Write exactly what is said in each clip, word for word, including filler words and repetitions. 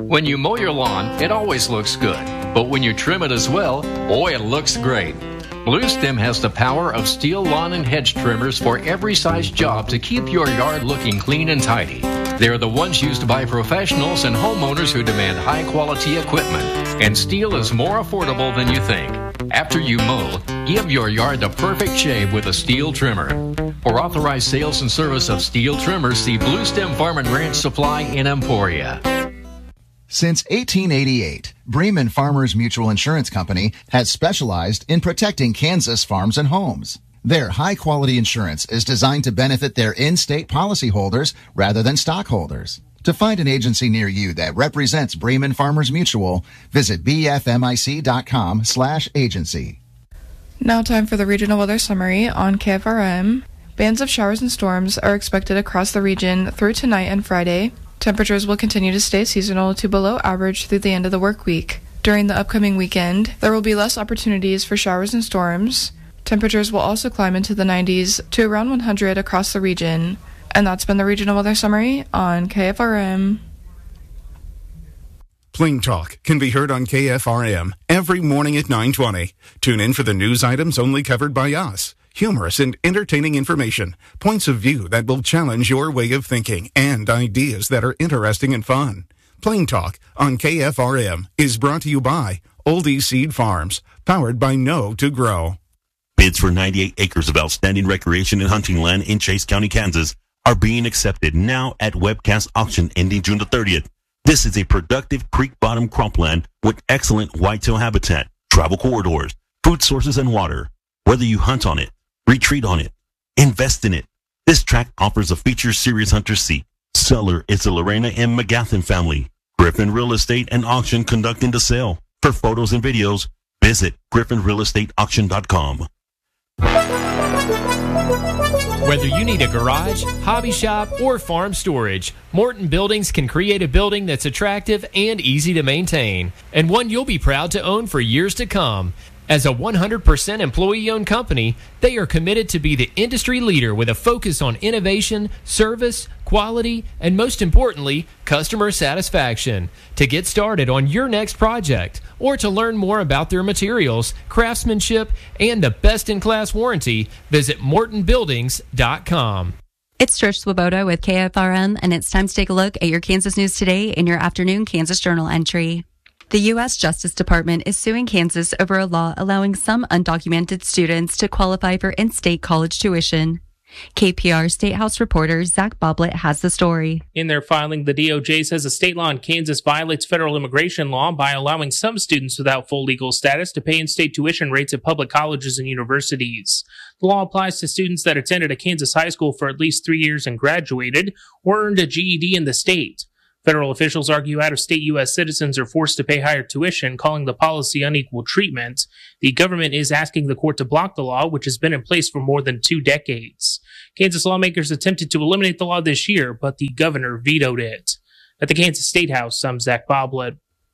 When you mow your lawn, it always looks good. But when you trim it as well, boy, it looks great. Bluestem has the power of steel lawn and hedge trimmers for every size job to keep your yard looking clean and tidy. They're the ones used by professionals and homeowners who demand high-quality equipment. And steel is more affordable than you think. After you mow, give your yard the perfect shave with a steel trimmer. For authorized sales and service of steel trimmers, see Bluestem Farm and Ranch Supply in Emporia. Since eighteen eighty-eight, Bremen Farmers Mutual Insurance Company has specialized in protecting Kansas farms and homes. Their high-quality insurance is designed to benefit their in-state policyholders rather than stockholders. To find an agency near you that represents Bremen Farmers Mutual, visit bfmic.com slash agency. Now time for the regional weather summary on K F R M. Bands of showers and storms are expected across the region through tonight and Friday. Temperatures will continue to stay seasonal to below average through the end of the work week. During the upcoming weekend, there will be less opportunities for showers and storms. Temperatures will also climb into the nineties to around one hundred across the region. And that's been the regional weather summary on K F R M. Plain Talk can be heard on K F R M every morning at nine twenty. Tune in for the news items only covered by us. Humorous and entertaining information, points of view that will challenge your way of thinking, and ideas that are interesting and fun. Plain Talk on K F R M is brought to you by Oldie Seed Farms, powered by Know to Grow. Bids for ninety-eight acres of outstanding recreation and hunting land in Chase County, Kansas are being accepted now at Webcast Auction ending June the thirtieth. This is a productive creek bottom cropland with excellent whitetail habitat, travel corridors, food sources, and water. Whether you hunt on it, retreat on it, invest in it, this tract offers a feature serious hunters seek. Seller is the Lorena M. McGathan family. Griffin Real Estate and Auction conducting the sale. For photos and videos, visit griffin real estate auction dot com. Whether you need a garage, hobby shop, or farm storage, Morton Buildings can create a building that's attractive and easy to maintain, and one you'll be proud to own for years to come. As a one hundred percent employee-owned company, they are committed to be the industry leader with a focus on innovation, service, quality, and most importantly, customer satisfaction. To get started on your next project, or to learn more about their materials, craftsmanship, and the best-in-class warranty, visit morton buildings dot com. It's Trish Swoboda with K F R M, and it's time to take a look at your Kansas news today in your afternoon Kansas Journal entry. The U S Justice Department is suing Kansas over a law allowing some undocumented students to qualify for in-state college tuition. K P R State House reporter Zach Boblet has the story. In their filing, the D O J says a state law in Kansas violates federal immigration law by allowing some students without full legal status to pay in-state tuition rates at public colleges and universities. The law applies to students that attended a Kansas high school for at least three years and graduated, or earned a G E D in the state. Federal officials argue out-of-state U S citizens are forced to pay higher tuition, calling the policy unequal treatment. The government is asking the court to block the law, which has been in place for more than two decades. Kansas lawmakers attempted to eliminate the law this year, but the governor vetoed it. At the Kansas State House, I'm Zach Boblet.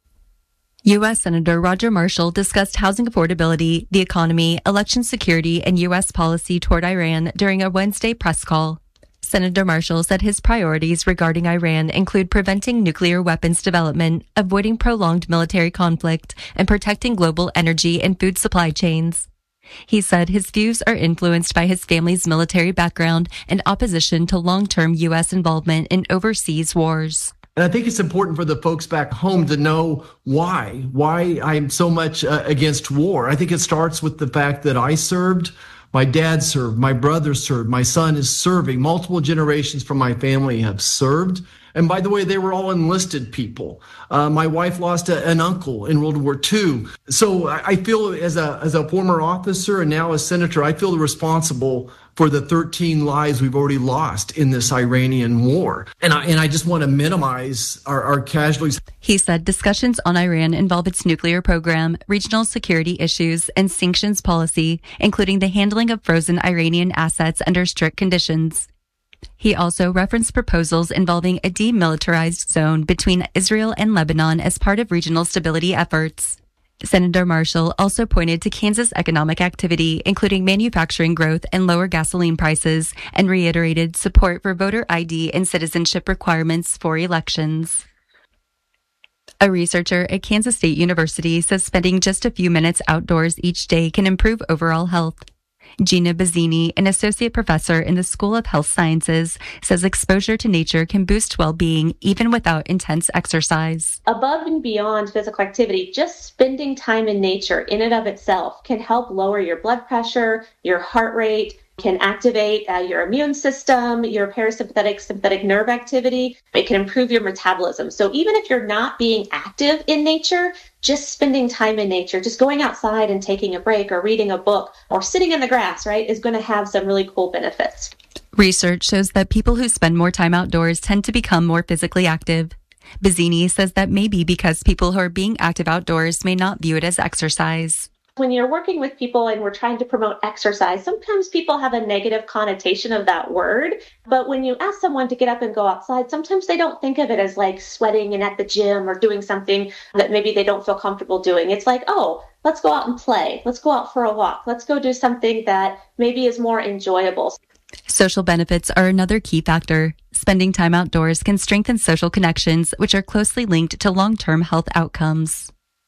U S Senator Roger Marshall discussed housing affordability, the economy, election security, and U S policy toward Iran during a Wednesday press call. Senator Marshall said his priorities regarding Iran include preventing nuclear weapons development, avoiding prolonged military conflict, and protecting global energy and food supply chains. He said his views are influenced by his family's military background and opposition to long-term U S involvement in overseas wars. And I think it's important for the folks back home to know why, why I'm so much uh, against war. I think it starts with the fact that I served. My dad served, my brother served, my son is serving, multiple generations from my family have served. And by the way, they were all enlisted people. Uh, my wife lost a, an uncle in World War Two. So I feel as a, as a former officer and now as senator, I feel responsible for the thirteen lives we've already lost in this Iranian war. And I, and I just want to minimize our, our casualties. He said discussions on Iran involve its nuclear program, regional security issues, and sanctions policy, including the handling of frozen Iranian assets under strict conditions. He also referenced proposals involving a demilitarized zone between Israel and Lebanon as part of regional stability efforts. Senator Marshall also pointed to Kansas economic activity, including manufacturing growth and lower gasoline prices, and reiterated support for voter I D and citizenship requirements for elections. A researcher at Kansas State University says spending just a few minutes outdoors each day can improve overall health. Gina Bazzini, an associate professor in the School of Health Sciences, says exposure to nature can boost well-being even without intense exercise. Above and beyond physical activity, just spending time in nature in and of itself can help lower your blood pressure, your heart rate, can activate uh, your immune system, your parasympathetic sympathetic nerve activity. It can improve your metabolism. So even if you're not being active in nature, just spending time in nature, just going outside and taking a break or reading a book or sitting in the grass, right, is going to have some really cool benefits. Research shows that people who spend more time outdoors tend to become more physically active. Bazzini says that may be because people who are being active outdoors may not view it as exercise. When you're working with people and we're trying to promote exercise, sometimes people have a negative connotation of that word. But when you ask someone to get up and go outside, sometimes they don't think of it as like sweating and at the gym or doing something that maybe they don't feel comfortable doing. It's like, oh, let's go out and play. Let's go out for a walk. Let's go do something that maybe is more enjoyable. Social benefits are another key factor. Spending time outdoors can strengthen social connections, which are closely linked to long-term health outcomes.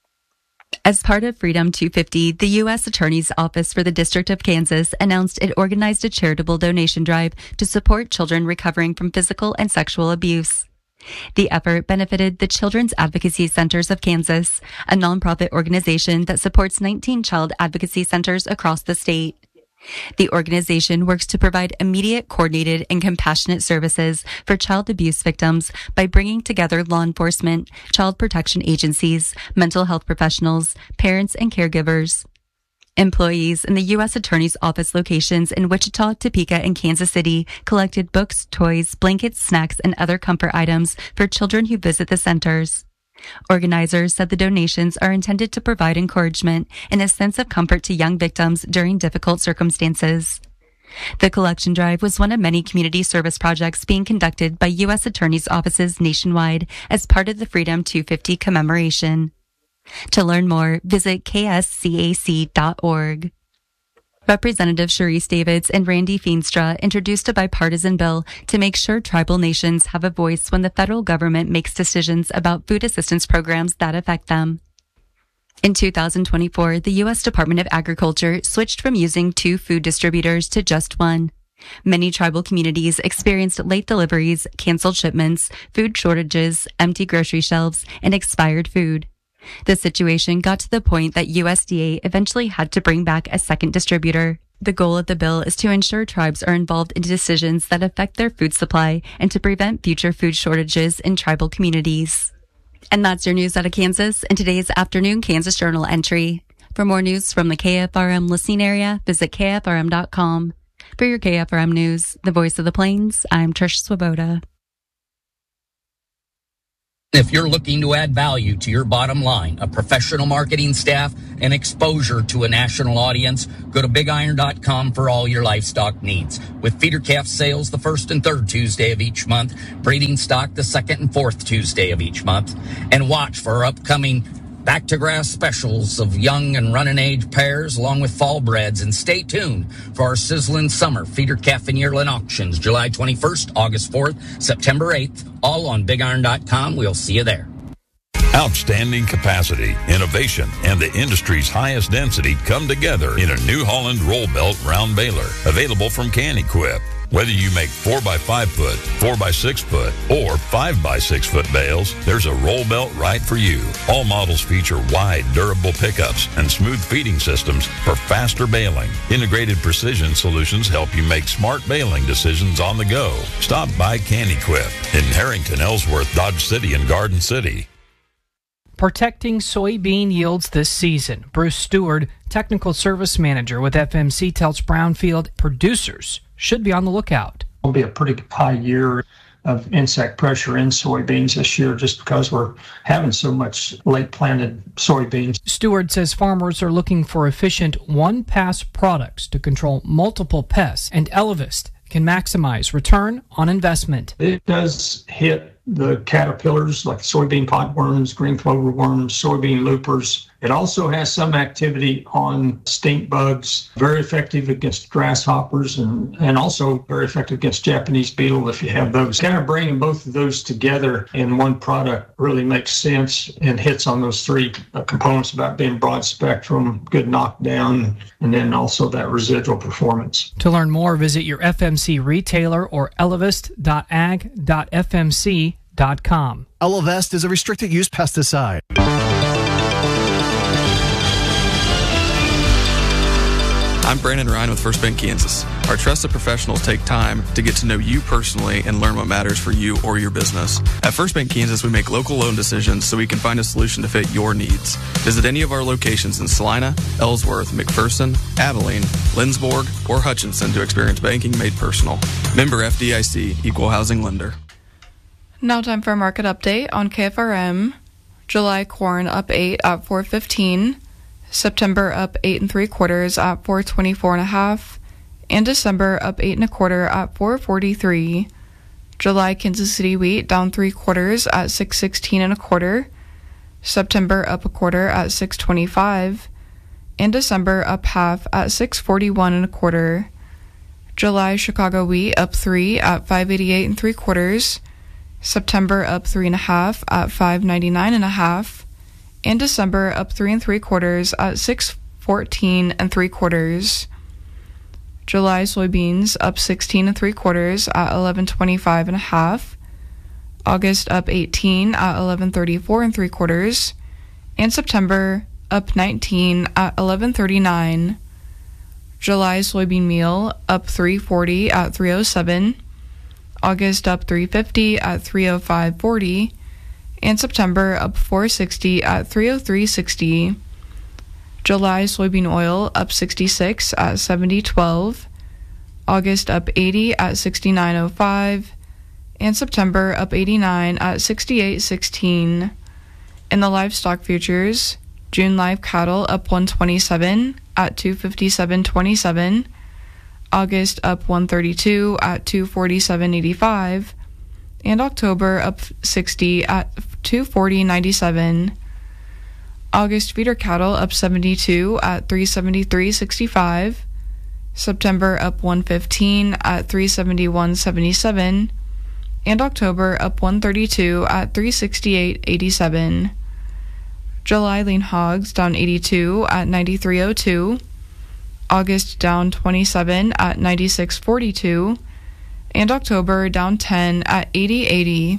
As part of Freedom two fifty, the U S Attorney's Office for the District of Kansas announced it organized a charitable donation drive to support children recovering from physical and sexual abuse. The effort benefited the Children's Advocacy Centers of Kansas, a nonprofit organization that supports nineteen child advocacy centers across the state. The organization works to provide immediate, coordinated, and compassionate services for child abuse victims by bringing together law enforcement, child protection agencies, mental health professionals, parents, and caregivers. Employees in the U S Attorney's Office locations in Wichita, Topeka, and Kansas City collected books, toys, blankets, snacks, and other comfort items for children who visit the centers. Organizers said the donations are intended to provide encouragement and a sense of comfort to young victims during difficult circumstances. The collection drive was one of many community service projects being conducted by U S Attorneys' offices nationwide as part of the Freedom two fifty commemoration. To learn more, visit k s c a c dot org. Representative Sharice Davids and Randy Feenstra introduced a bipartisan bill to make sure tribal nations have a voice when the federal government makes decisions about food assistance programs that affect them. In two thousand twenty-four, the U S Department of Agriculture switched from using two food distributors to just one. Many tribal communities experienced late deliveries, canceled shipments, food shortages, empty grocery shelves, and expired food. The situation got to the point that U S D A eventually had to bring back a second distributor. The goal of the bill is to ensure tribes are involved in decisions that affect their food supply and to prevent future food shortages in tribal communities. And that's your news out of Kansas in today's afternoon Kansas Journal entry. For more news from the K F R M listening area, visit k f r m dot com. For your K F R M News, the voice of the Plains, I'm Trish Swoboda. If you're looking to add value to your bottom line, a professional marketing staff, and exposure to a national audience, go to big iron dot com for all your livestock needs. With feeder calf sales the first and third Tuesday of each month, breeding stock the second and fourth Tuesday of each month, and watch for our upcoming back to grass specials of young and running age pairs along with fall breds, and stay tuned for our sizzling summer feeder calf and yearling auctions July twenty-first, August fourth, September eighth, all on big iron dot com. We'll see you there. Outstanding capacity, innovation, and the industry's highest density come together in a New Holland roll belt round baler, available from Can-Equip. Whether you make four by five foot, four by six foot, or five by six foot bales, there's a roll belt right for you. All models feature wide, durable pickups and smooth feeding systems for faster baling. Integrated precision solutions help you make smart baling decisions on the go. Stop by Can-Equip in Harrington, Ellsworth, Dodge City, and Garden City. Protecting soybean yields this season. Bruce Stewart, Technical Service Manager with F M C, tells Brownfield producers should be on the lookout. It'll be a pretty high year of insect pressure in soybeans this year just because we're having so much late planted soybeans. Stewart says farmers are looking for efficient one-pass products to control multiple pests, and Elevist can maximize return on investment. It does hit the caterpillars like soybean podworms, green clover worms, soybean loopers. It also has some activity on stink bugs, very effective against grasshoppers, and, and also very effective against Japanese beetle if you have those. Kind of bringing both of those together in one product really makes sense and hits on those three uh, components about being broad spectrum, good knockdown, and then also that residual performance. To learn more, visit your F M C retailer or elevest dot ag dot f m c dot com. Elevest is a restricted use pesticide. I'm Brandon Ryan with First Bank Kansas. Our trusted professionals take time to get to know you personally and learn what matters for you or your business. At First Bank Kansas, we make local loan decisions so we can find a solution to fit your needs. Visit any of our locations in Salina, Ellsworth, McPherson, Abilene, Lindsborg, or Hutchinson to experience banking made personal. Member F D I C, Equal Housing Lender. Now time for a market update on K F R M. July corn up eight at four fifteen. September up eight and three quarters at four twenty-four and a half, and December up eight and a quarter at four forty-three. July Kansas City wheat down three quarters at six sixteen and a quarter. September up a quarter at six twenty-five, and December up half at six forty-one and a quarter. July Chicago wheat up three at five eighty-eight and three quarters. September up three and a half at five ninety-nine and a half. And December up three and three quarters at six fourteen and three quarters. July soybeans up sixteen and three quarters at eleven twenty-five and a half. August up eighteen at eleven thirty-four and three quarters, and September up nineteen at eleven thirty-nine. July soybean meal up three forty at three oh seven. August up three fifty at three oh five forty. And September up four sixty at three oh three sixty. July soybean oil up sixty-six at seventy twelve. August up eighty at sixty-nine oh five. And September up eighty-nine at sixty-eight sixteen. In the livestock futures, June live cattle up one twenty-seven at two fifty-seven twenty-seven. August up one thirty-two at two forty-seven eighty-five. And October up sixty at two forty ninety-seven. August feeder cattle up seventy-two at three seventy-three sixty-five. September up one fifteen at three seventy-one seventy-seven. And October up one thirty-two at three sixty-eight eighty-seven. July lean hogs down eighty-two at ninety-three oh two. August down twenty-seven at ninety-six forty-two. And October down ten at eighty eighty.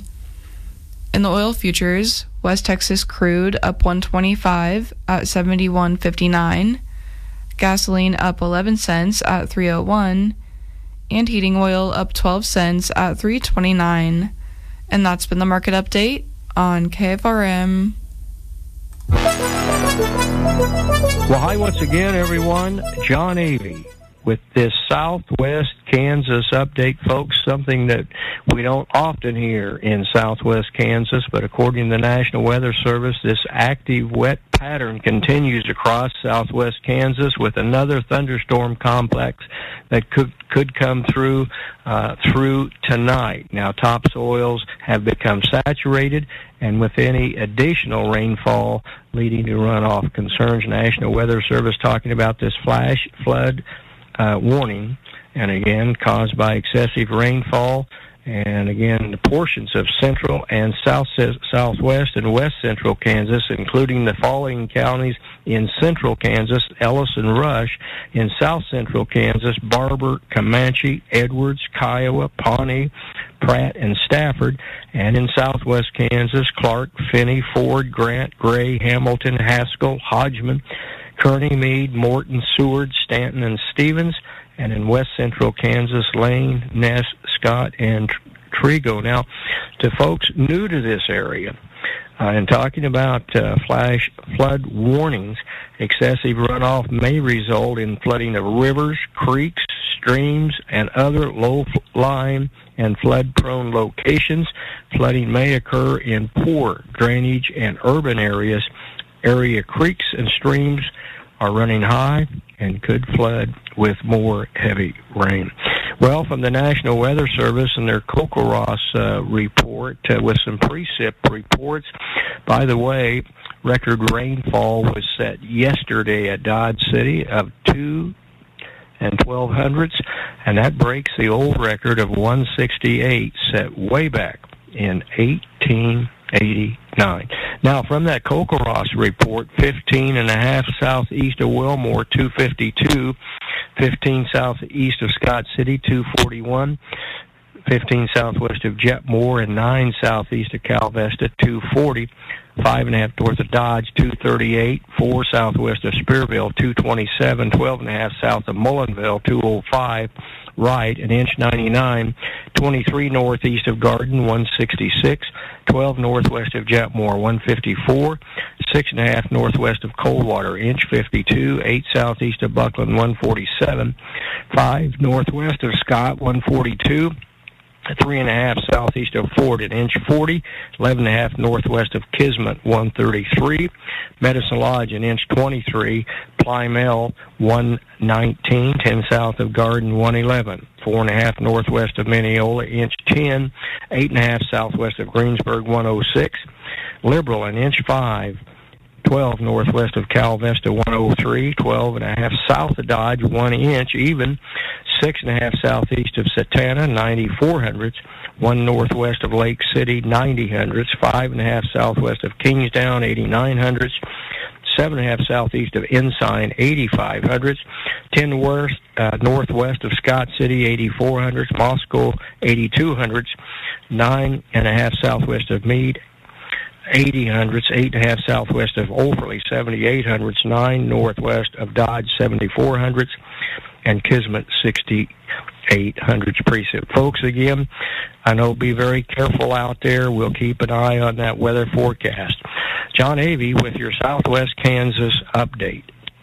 In the oil futures, West Texas crude up one twenty-five at seventy-one fifty-nine. Gasoline up eleven cents at three oh one. And heating oil up twelve cents at three twenty-nine. And that's been the market update on K F R M. Well, hi once again, everyone. John Avey with this Southwest Kansas update, folks, something that we don't often hear in Southwest Kansas, but according to the National Weather Service, this active wet pattern continues across Southwest Kansas with another thunderstorm complex that could could come through uh, through tonight. Now, topsoils have become saturated, and with any additional rainfall leading to runoff concerns, National Weather Service talking about this flash flood Uh, warning, and again caused by excessive rainfall, and again the portions of central and south southwest and west central Kansas, including the following counties in central Kansas: Ellis and Rush; in south central Kansas, Barber, Comanche, Edwards, Kiowa, Pawnee, Pratt, and Stafford; and in southwest Kansas, Clark, Finney, Ford, Grant, Gray, Hamilton, Haskell, Hodgman, Kearney, Meade, Morton, Seward, Stanton, and Stevens; and in west central Kansas, Lane, Ness, Scott, and Trigo. Now, to folks new to this area, uh, and talking about uh, flash flood warnings, excessive runoff may result in flooding of rivers, creeks, streams, and other low-lying and flood-prone locations. Flooding may occur in poor drainage and urban areas. Area creeks and streams are running high and could flood with more heavy rain. Well, from the National Weather Service and their CoCoRaHS uh, report uh, with some precip reports. By the way, record rainfall was set yesterday at Dodge City of two and twelve hundredths, and that breaks the old record of one sixty-eight set way back in eighteen eighty-nine. Now, from that CoCoRaHS report, fifteen and a half southeast of Wilmore, two fifty-two, fifteen southeast of Scott City, two forty-one, fifteen southwest of Jetmore, and nine southeast of Cal Vesta, two forty, five and a half north of Dodge, two thirty-eight, four southwest of Spearville, two twenty-seven, twelve and a half south of Mullinville, two oh five, right, an inch ninety-nine, twenty-three northeast of Garden, one sixty-six, twelve northwest of Jetmore, one fifty-four, six and a half northwest of Coldwater, inch fifty-two, eight southeast of Buckland, one forty-seven, five northwest of Scott, one forty-two, three and a half southeast of Ford, an inch forty, eleven and a half northwest of Kismet, one thirty-three, Medicine Lodge, an inch twenty-three, Plymell, one nineteen, ten south of Garden, one eleven, four and a half northwest of Mineola, inch ten, eight and a half southwest of Greensburg, one oh six, Liberal, an inch five, twelve northwest of Cal Vesta, one oh three, twelve and a half south of Dodge, one inch even, six and a half southeast of Satana, ninety-four hundredths, one northwest of Lake City, ninety hundredths, five and a half southwest of Kingstown, eighty-nine hundredths, seven and a half southeast of Ensign, eighty-five hundredths, ten west, uh, northwest of Scott City, eighty-four hundredths, Moscow, eighty-two hundredths, nine and a half southwest of Meade, eighty hundredths, eight and a half southwest of Overley, seventy-eight hundredths, nine northwest of Dodge, seventy-four hundredths, and Kismet, sixty-eight hundredths precip. Folks, again, I know be very careful out there. We'll keep an eye on that weather forecast. John Avey with your Southwest Kansas update.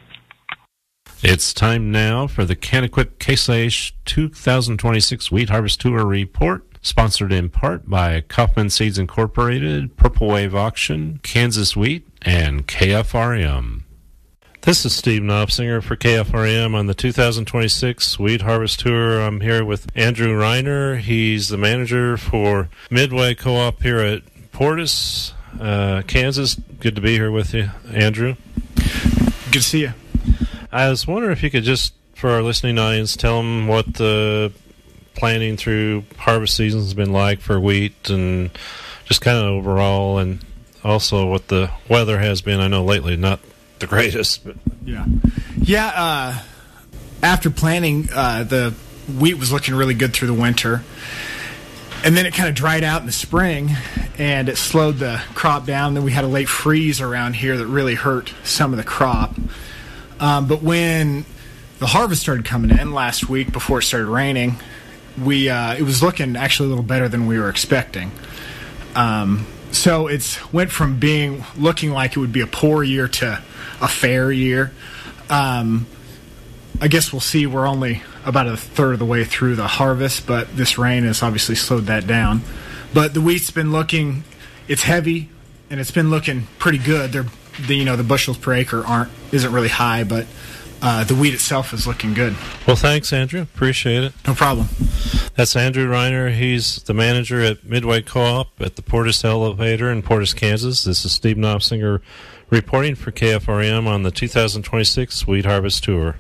It's time now for the Canaquip Case I H two thousand twenty-six Wheat Harvest Tour Report, sponsored in part by Kaufman Seeds Incorporated, Purple Wave Auction, Kansas Wheat, and K F R M. This is Steve Knopsinger for K F R M on the two thousand twenty-six Wheat Harvest Tour. I'm here with Andrew Reiner. He's the manager for Midway Co-op here at Portis, uh, Kansas. Good to be here with you, Andrew. Good to see you. I was wondering if you could just, for our listening audience, tell them what the planning through harvest season has been like for wheat and just kind of overall, and also what the weather has been. I know lately not the greatest. But. Yeah. Yeah, uh, after planting, uh, the wheat was looking really good through the winter. And then it kind of dried out in the spring, and it slowed the crop down. Then we had a late freeze around here that really hurt some of the crop. Um, but when the harvest started coming in last week before it started raining, we uh, it was looking actually a little better than we were expecting. Um, so it's went from being looking like it would be a poor year to a fair year. Um, I guess we'll see. We're only about a third of the way through the harvest, but this rain has obviously slowed that down. But the wheat's been looking, it's heavy, and it's been looking pretty good. They're, the, you know, the bushels per acre aren't isn't really high, but uh, the wheat itself is looking good. Well, thanks, Andrew. Appreciate it. No problem. That's Andrew Reiner. He's the manager at Midway Co-op at the Portis Elevator in Portis, Kansas. This is Steve Knopsinger reporting for K F R M on the two thousand twenty-six Wheat Harvest Tour.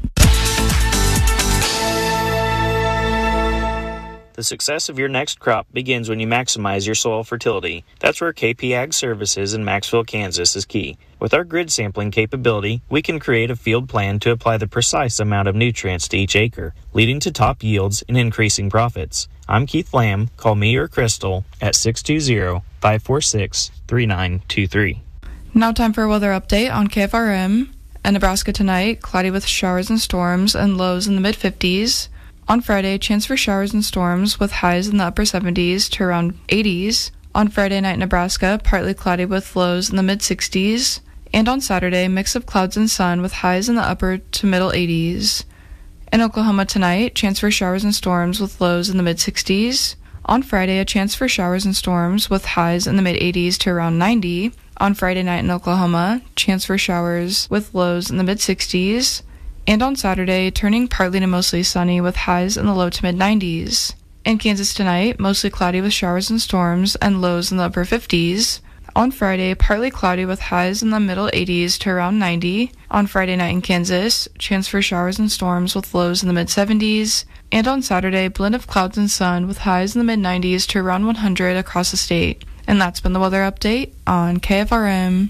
The success of your next crop begins when you maximize your soil fertility. That's where K P Ag Services in Maxwell, Kansas is key. With our grid sampling capability, we can create a field plan to apply the precise amount of nutrients to each acre, leading to top yields and increasing profits. I'm Keith Lamb. Call me or Crystal at six two zero, five four six, three nine two three. Now time for a weather update on K F R M. In Nebraska tonight, cloudy with showers and storms and lows in the mid fifties. On Friday, chance for showers and storms with highs in the upper seventies to around eighties. On Friday night, Nebraska, partly cloudy with lows in the mid sixties. And on Saturday, mix of clouds and sun with highs in the upper to middle eighties. In Oklahoma tonight, chance for showers and storms with lows in the mid sixties. On Friday, a chance for showers and storms with highs in the mid eighties to around ninety. On Friday night in Oklahoma, chance for showers with lows in the mid sixties. And on Saturday, turning partly to mostly sunny with highs in the low to mid nineties. In Kansas tonight, mostly cloudy with showers and storms and lows in the upper fifties. On Friday, partly cloudy with highs in the middle eighties to around ninety. On Friday night in Kansas, chance for showers and storms with lows in the mid seventies. And on Saturday, blend of clouds and sun with highs in the mid nineties to around one hundred across the state. And that's been the weather update on K F R M.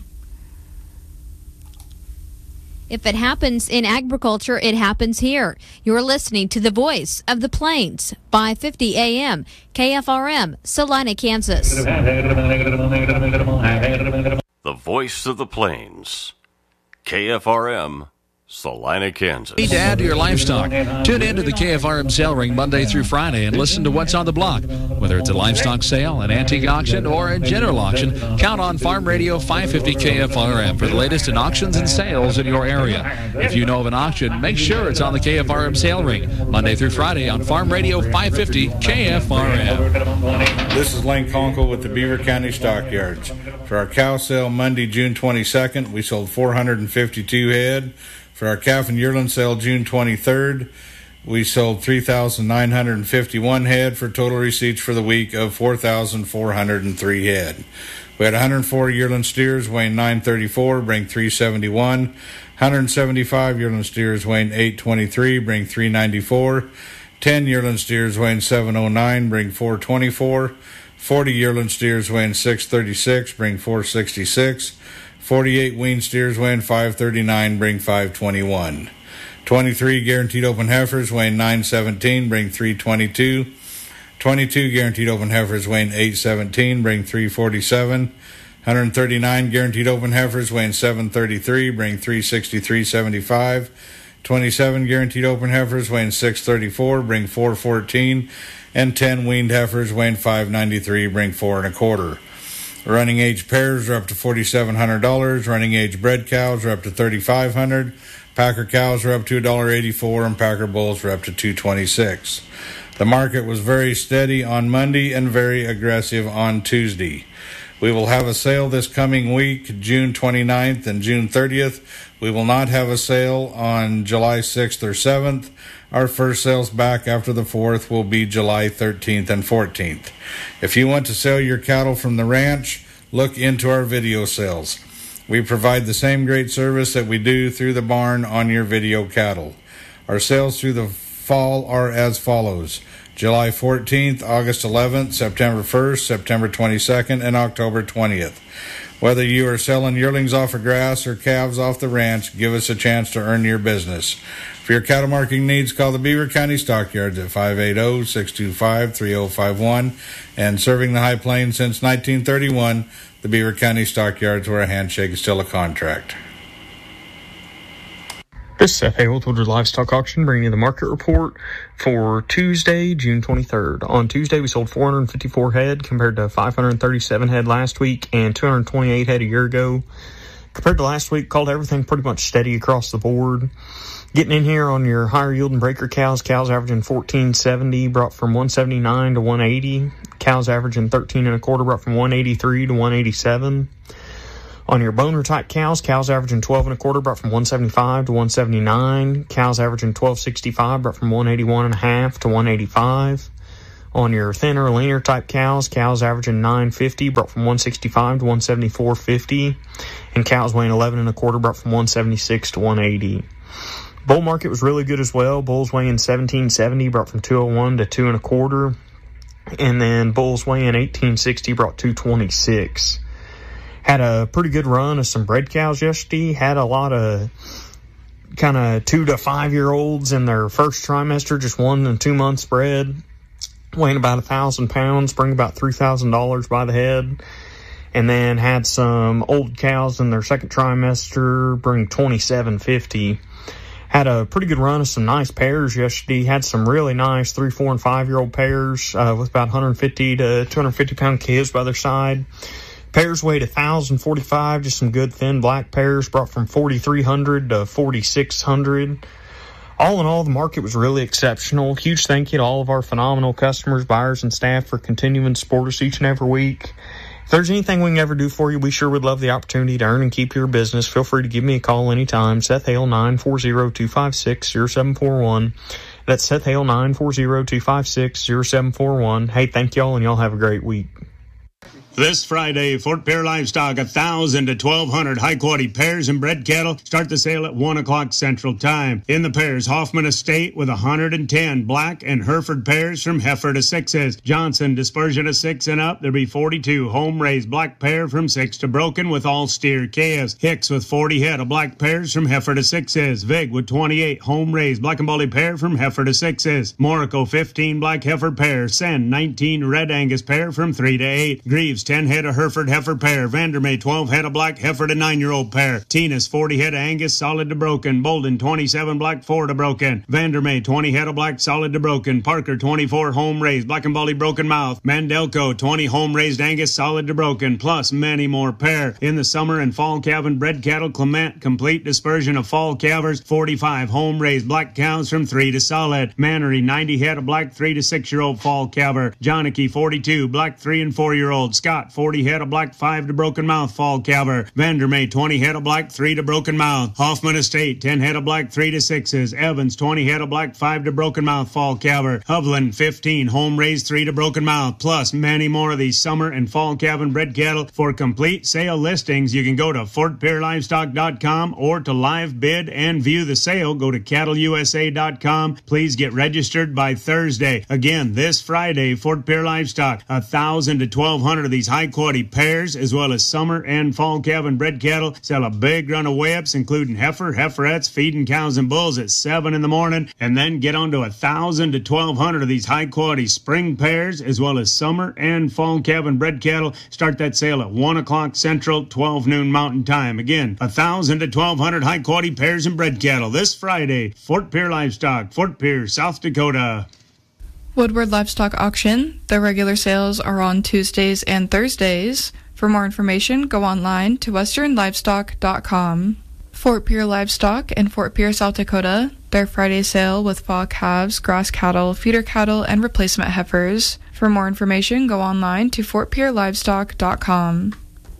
If it happens in agriculture, it happens here. You're listening to the Voice of the Plains, five fifty A M, K F R M, Salina, Kansas. The Voice of the Plains, K F R M, Salina, Kansas. Need to add to your livestock? Tune in to the K F R M Sale Ring Monday through Friday and listen to what's on the block. Whether it's a livestock sale, an antique auction, or a general auction, count on Farm Radio five fifty K F R M for the latest in auctions and sales in your area. If you know of an auction, make sure it's on the K F R M Sale Ring Monday through Friday on Farm Radio five fifty K F R M. This is Lane Conkle with the Beaver County Stockyards. For our cow sale Monday, June twenty-second, we sold four hundred fifty-two head. For our calf and yearling sale June twenty-third, we sold three thousand nine hundred fifty-one head for total receipts for the week of four thousand four hundred three head. We had one hundred four yearling steers weighing nine thirty-four, bring three seventy-one. one hundred seventy-five yearling steers weighing eight twenty-three, bring three ninety-four. ten yearling steers weighing seven oh nine, bring four twenty-four. forty yearling steers weighing six thirty-six, bring four sixty-six. forty-eight wean steers weighing five thirty-nine, bring five twenty-one. twenty-three guaranteed open heifers weighing nine seventeen, bring three twenty-two. twenty-two guaranteed open heifers weighing eight seventeen, bring three forty-seven. one hundred thirty-nine guaranteed open heifers weighing seven thirty-three, bring three sixty-three seventy-five. twenty-seven guaranteed open heifers weighing six thirty-four, bring four fourteen. And ten weaned heifers weighing five ninety-three, bring four and a quarter. Running age pairs are up to forty-seven hundred dollars. Running age bred cows are up to thirty-five hundred dollars. Packer cows are up to one dollar eighty-four, and Packer bulls are up to two twenty-six. The market was very steady on Monday and very aggressive on Tuesday. We will have a sale this coming week, June twenty-ninth and June thirtieth. We will not have a sale on July sixth or seventh. Our first sales back after the fourth will be July thirteenth and fourteenth. If you want to sell your cattle from the ranch, look into our video sales. We provide the same great service that we do through the barn on your video cattle. Our sales through the fall are as follows: July fourteenth, August eleventh, September first, September twenty-second, and October twentieth. Whether you are selling yearlings off of grass or calves off the ranch, give us a chance to earn your business. For your cattle marking needs, call the Beaver County Stockyards at five eight zero, six two five, three zero five one. And serving the High Plains since nineteen thirty-one, the Beaver County Stockyards, where a handshake is still a contract. This is Seth Hale with Woodward Livestock Auction, bringing you the market report for Tuesday, June twenty-third. On Tuesday, we sold four hundred fifty-four head compared to five hundred thirty-seven head last week and two hundred twenty-eight head a year ago. Compared to last week, called everything pretty much steady across the board. Getting in here on your higher yielding breaker cows, cows averaging fourteen seventy, brought from one seventy-nine to one eighty. Cows averaging thirteen and a quarter, brought from one eighty-three to one eighty-seven. On your boner type cows, cows averaging twelve and a quarter, brought from one seventy-five to one seventy-nine. Cows averaging twelve sixty-five, brought from one eighty-one and a half to one eighty-five. On your thinner, leaner type cows, cows averaging nine fifty, brought from one sixty-five to one seventy-four fifty. And cows weighing eleven and a quarter, brought from one seventy-six to one eighty. Bull market was really good as well. Bulls weighing seventeen seventy, brought from two oh one to two and a quarter. And then bulls weighing eighteen sixty, brought two twenty-six. Had a pretty good run of some bred cows yesterday. Had a lot of kind of two to five year olds in their first trimester, just one and two months bred, weighing about a thousand pounds, bring about three thousand dollars by the head. And then had some old cows in their second trimester, bring twenty-seven fifty. Had a pretty good run of some nice pairs yesterday. Had some really nice three, four, and five-year-old pairs uh, with about one hundred fifty to two hundred fifty pound calves by their side. Pairs weighed one thousand forty-five, just some good thin black pairs, brought from forty-three hundred to forty-six hundred. All in all, the market was really exceptional. Huge thank you to all of our phenomenal customers, buyers, and staff for continuing to support us each and every week. If there's anything we can ever do for you, we sure would love the opportunity to earn and keep your business. Feel free to give me a call anytime. Seth Hale, nine four zero, two five six, zero seven four one. That's Seth Hale, nine four zero, two five six, zero seven four one. Hey, thank y'all, and y'all have a great week. This Friday, Fort Pierre Livestock, one thousand to twelve hundred high-quality pairs and bred cattle start the sale at one o'clock Central Time. In the pairs, Hoffman Estate with one hundred ten black and Hereford pairs from heifer to sixes. Johnson dispersion of six and up. There'll be forty-two home-raised black pair from six to broken with all steer calves. Hicks with forty head of black pairs from heifer to sixes. Vig with twenty-eight home-raised black and bully pair from heifer to sixes. Morico fifteen black heifer pair. Sen nineteen red Angus pair from three to eight. Greaves ten head of Hereford heifer pair. Vandermeer twelve head of black heifer to nine-year-old pair. Tina's forty head of Angus solid to broken. Bolden twenty-seven black four to broken. Vandermeer twenty head of black solid to broken. Parker twenty-four home raised black and bully broken mouth. Mandelco twenty home raised Angus solid to broken, plus many more pair. In the summer and fall calf and bred cattle, Clement complete dispersion of fall calvers. forty-five home raised black cows from three to solid. Mannery ninety head of black three to six-year-old fall calver. Johnnicky forty-two black three and four-year-old. Scott forty head of black five to broken mouth fall calver. Vandermeer twenty head of black three to broken mouth. Hoffman Estate ten head of black three to sixes. Evans twenty head of black five to broken mouth fall calver. Hovland fifteen home raised three to broken mouth, plus many more of these summer and fall calf and bred cattle. For complete sale listings, you can go to fort pierre livestock dot com, or to live bid and view the sale, go to cattle u s a dot com. Please get registered by Thursday. Again, this Friday, Fort Pierre Livestock, one thousand to twelve hundred of these high quality pairs, as well as summer and fall calf and bred cattle, sell a big run of weigh-ups, including heifer, heiferettes, feeding cows and bulls at seven in the morning, and then get on to a thousand to twelve hundred of these high quality spring pairs, as well as summer and fall calf and bred cattle. Start that sale at one o'clock Central, twelve noon Mountain Time. Again, a thousand to twelve hundred high quality pairs and bred cattle this Friday. Fort Pierre Livestock, Fort Pierre, South Dakota. Woodward Livestock Auction. Their regular sales are on Tuesdays and Thursdays. For more information, go online to western livestock dot com. Fort Pierre Livestock in Fort Pierre, South Dakota. Their Friday sale with fall calves, grass cattle, feeder cattle, and replacement heifers. For more information, go online to fort pierre livestock dot com.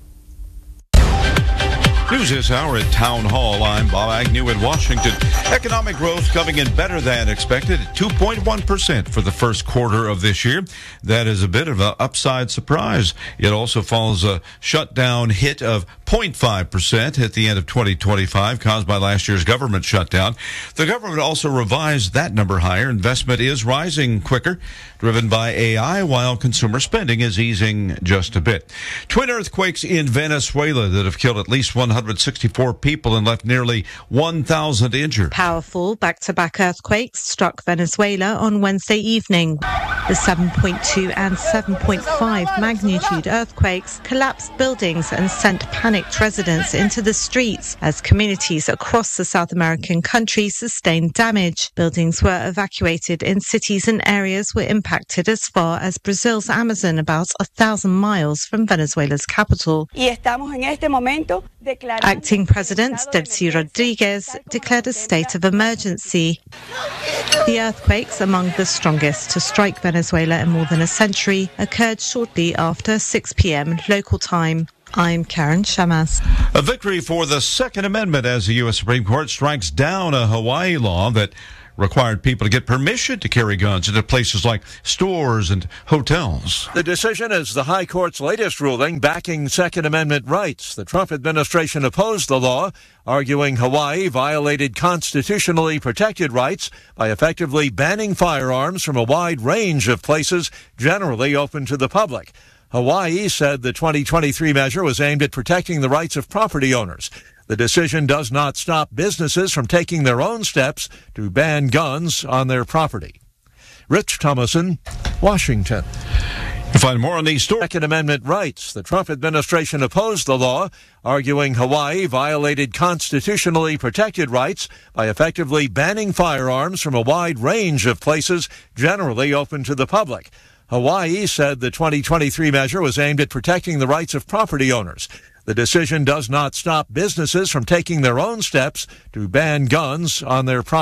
News this hour at Town Hall. I'm Bob Agnew in Washington. Economic growth coming in better than expected at two point one percent for the first quarter of this year. That is a bit of an upside surprise. It also follows a shutdown hit of zero point five percent at the end of twenty twenty-five caused by last year's government shutdown. The government also revised that number higher. Investment is rising quicker, driven by A I, while consumer spending is easing just a bit. Twin earthquakes in Venezuela that have killed at least one hundred sixty-four people and left nearly one thousand injured. Powerful back-to-back earthquakes struck Venezuela on Wednesday evening. The seven point two and seven point five magnitude earthquakes collapsed buildings and sent panicked residents into the streets as communities across the South American country sustained damage. Buildings were evacuated in cities and areas were impacted as far as Brazil's Amazon, about a thousand miles from Venezuela's capital. Acting President Delcy Rodriguez declared a state of emergency. The earthquakes, among the strongest to strike Venezuela in more than a century, occurred shortly after six p.m. local time. I'm Karen Shamas. A victory for the Second Amendment as the U S Supreme Court strikes down a Hawaii law that required people to get permission to carry guns into places like stores and hotels. The decision is the High Court's latest ruling backing Second Amendment rights. The Trump administration opposed the law, arguing Hawaii violated constitutionally protected rights by effectively banning firearms from a wide range of places generally open to the public. Hawaii said the twenty twenty-three measure was aimed at protecting the rights of property owners. The decision does not stop businesses from taking their own steps to ban guns on their property. Rich Thomason, Washington. You find more on these stories. Second Amendment rights. The Trump administration opposed the law, arguing Hawaii violated constitutionally protected rights by effectively banning firearms from a wide range of places generally open to the public. Hawaii said the twenty twenty-three measure was aimed at protecting the rights of property owners. The decision does not stop businesses from taking their own steps to ban guns on their property.